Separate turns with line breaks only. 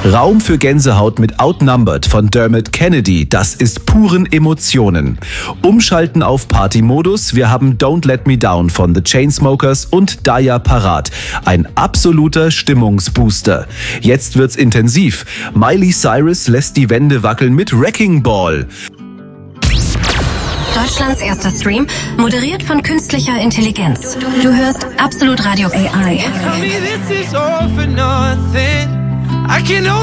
Raum für Gänsehaut mit Outnumbered von Dermot Kennedy. Das ist puren Emotionen. Umschalten auf Party-Modus. Wir haben Don't Let Me Down von The Chainsmokers und Daya parat. Ein absoluter Stimmungsbooster. Jetzt wird's intensiv. Miley Cyrus lässt die Wände wackeln mit Wrecking Ball.
Deutschlands erster Stream, moderiert von künstlicher Intelligenz. Du hörst Absolut Radio AI.